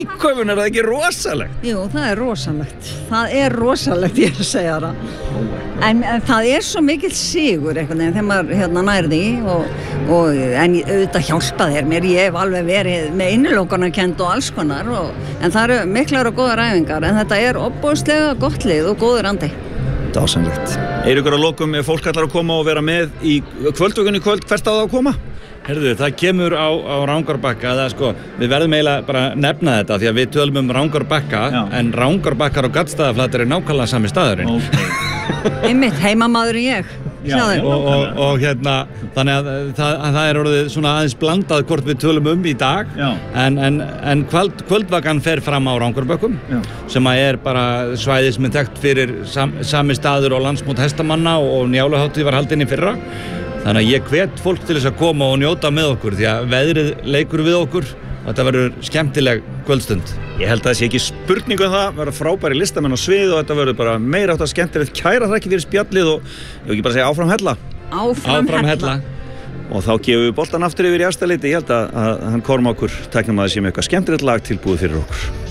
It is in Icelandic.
Köfun það ekki rosalegt? Jú, það rosalegt, ég að segja það. En það svo mikill sigur einhvern veginn þegar maður nærði en auðvitað hjálpa þér mér, ég hef alveg verið með innilokunarkennd og alls konar en það miklar og góðar æfingar en þetta ofboðslega gott lið og góður andi. Dásamlegt. Ykkur að lokum ef fólk ætlar að koma og vera með í kvöldvökunni í kvöld, hvert á það að koma? Herðu, það kemur á Rangárabakka, við verðum eiginlega bara að nefna þetta því að við tölum Rangárabakka en Rangárbakkar og Gaddstaðaflatir nákvæmlega sami staðurinn. Einmitt, heimamaðurinn ég. Og þannig að það orðið svona aðeins blandað hvort við tölum í dag en kvöldvakan fer fram á Rangárbökkum sem bara svæði sem þekkt fyrir sami staður og landsmót hestamanna og Njáluhátíð var haldin í fyrra. Þannig að ég hvet fólk til þess að koma og njóta með okkur því að veðrið leikur við okkur og þetta verður skemmtileg kvöldstund. Ég held að það sé ekki spurningu um það, verður frábæri listamenn á svið og þetta verður bara meira átt að skemmtilegt. Kæra þakkir fyrir spjallið og ég vil ekki bara segja áfram hella. Áfram hella. Og þá gefum við boltan aftur yfir í Efstaleiti. Ég held að hann Kormákur tæknum að það sé með eitthvað skemmtilegt lag tilbúið fyrir okkur.